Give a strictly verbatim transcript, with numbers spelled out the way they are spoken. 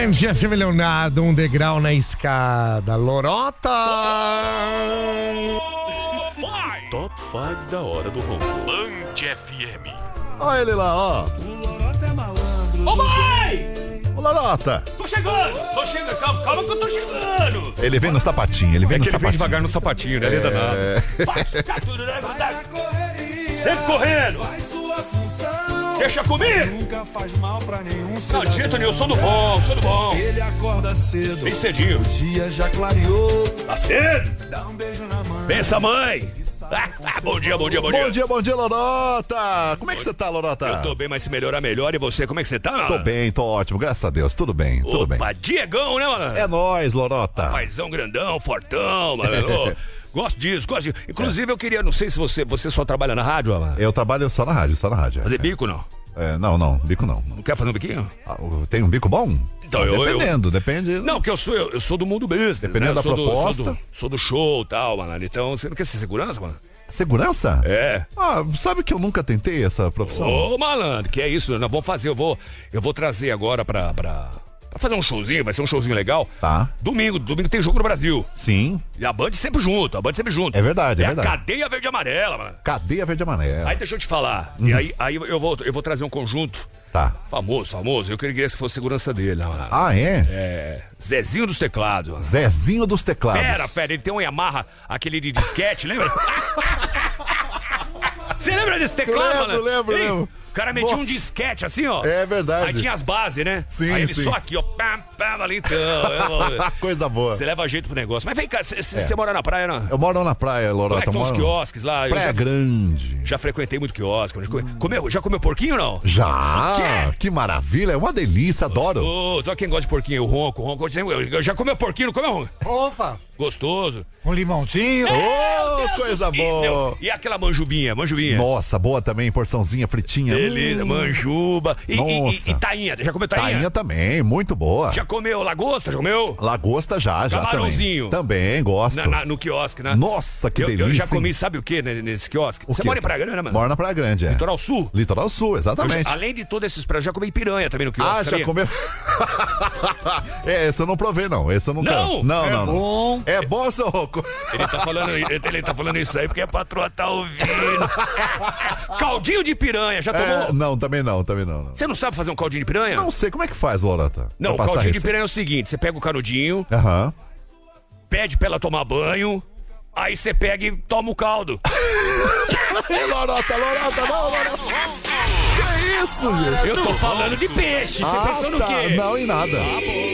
Band F M Leonardo, um degrau na escada. Lorota! Top cinco da hora do ronco. Band F M. Olha ele lá, ó. O Lorota é malandro. Ô mãe! O Lorota. Tô chegando! Tô chegando, calma, calma que eu tô chegando! Ele vem no sapatinho, ele vem É no que ele vem sapatinho. devagar no sapatinho, né? Ele é danado. Vai, tudo, né? Sempre correndo! Faz sua função. Deixa comigo! Nunca faz mal pra nenhum Não, cidadão. de jeito nenhum, eu sou do bom, sou do bom. Ele acorda cedo. Bem cedinho. O dia já clareou. Tá cedo? Dá um beijo na mãe. Pensa, mãe! Ah, ah, bom dia, bom dia, bom dia. Bom dia, bom dia, Lorota. Como é que você tá, Lorota? Eu tô bem, mas se melhorar melhor. E você, como é que você tá? Tô bem, tô ótimo, graças a Deus. Tudo bem, tudo bem. Opa, Diegão, né, mano? É nóis, Lorota. Paizão grandão, fortão, mano. Ô, gosto disso, gosto disso. Inclusive, eu queria, não sei se você, você só trabalha na rádio, mano. Eu trabalho só na rádio, só na rádio. Fazer bico, não? É, não, não, bico não. Não quer fazer um biquinho? Ah, tem um bico bom? Então, eu- eu- Dependendo, depende. Não, porque eu sou, eu, eu sou do mundo business. Dependendo né? da Eu sou do- proposta. sou, do, sou do show e tal, mano. Então, você não quer ser segurança, mano? Segurança? É. Ah, sabe que eu nunca tentei essa profissão? Ô, malandro, que é isso? Nós vamos fazer, eu vou, eu vou trazer agora pra, pra, pra fazer um showzinho, vai ser um showzinho legal. Tá. Domingo, domingo tem jogo no Brasil. Sim, E a Band sempre junto, a Band sempre junto. é verdade, é É a verdade. cadeia verde e amarela, mano. Cadeia verde e amarela. Aí deixa eu te falar. E aí, aí eu, vou, eu vou trazer um conjunto Tá. famoso, famoso. Eu queria que fosse segurança dele, né, mano? Ah, é? É. Zezinho dos teclados. Mano. Zezinho dos teclados. Pera, pera, ele tem um Yamaha, aquele de disquete, lembra? Você lembra desse teclado, Lembro, mano? lembro, Ei, lembro. O cara metia um Nossa. disquete assim, ó. É verdade. Aí tinha as bases, né? Sim, Aí ele sim. só aqui, ó. Pam, pam, ali então. Eu- Coisa boa. Você leva jeito pro negócio. Mas vem cá, você mora na praia, não? Eu moro na praia, Como é Lorota. que estão os moro- quiosques lá? Eu Praia já, Grande. já frequentei muito quiosque. Já come- comeu, já comeu porquinho ou não? Já? quê? Que maravilha, é uma delícia, adoro. Ô, só quem gosta de porquinho, eu ronco, ronco. Eu já comeu porquinho, não comeu ronco? Opa! Gostoso. Um limãozinho. Ô, coisa E, boa. meu, e aquela manjubinha, manjubinha? Nossa, boa também, porçãozinha fritinha. Beleza, Hum. manjuba. E, e, Nossa. e, e tainha, já comeu tainha? Tainha também, muito boa. Já comeu lagosta, já comeu? Lagosta já, já Camarãozinho. também. Também, gosto. Na- na- no quiosque, né? Nossa, que eu, delícia. eu já hein? comi, sabe o que nesse quiosque? O Você quê? mora em Praia Grande, né, mano? Mora na Praia Grande, é. Litoral Sul? Litoral Sul, Eu já- exatamente. além de todos esses pratos, já comi piranha também no quiosque, Ah, já sabia? comeu? É, esse eu não provei, não. Esse eu nunca. Não? Não, É não, não. bom. É bom, seu Roco? Ele tá falando, ele tá falando isso aí porque a patroa tá ouvindo. Caldinho de piranha, já tomou? É, não, também não, também não. Não, Você não sabe fazer um caldinho de piranha? não sei como é que faz, Lorata. Não, o Pra passar caldinho de receita. piranha é o seguinte: você pega o canudinho, Aham. pede pra ela tomar banho, aí você pega e toma o caldo. Ei, Lorota, Lorota, não, Lorota. Que isso, gente? Eu tô falando de peixe, você Ah, pensou no tá. quê? Não, em nada. Ah, bom.